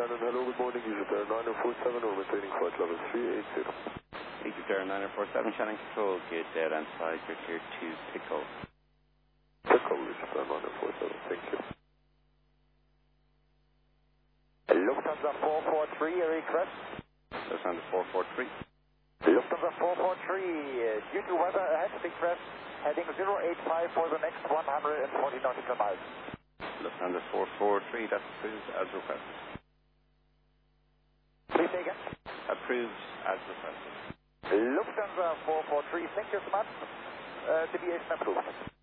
Shannon, hello, good morning. Egypt Air 947, we're maintaining flight level 380. Egypt Air 947, Shannon Control, good dead and side, you're clear to Pickle. Pickle, Egypt Air 947, thank you. Lufthansa 443, a request. Lufthansa 443. Lufthansa 443, due to weather ahead, request heading 085 for the next 140 nautical miles. Lufthansa 443, that's approved as requested. Please say again. Approved as requested. Lufthansa 443, thank you so much. Deviation approved.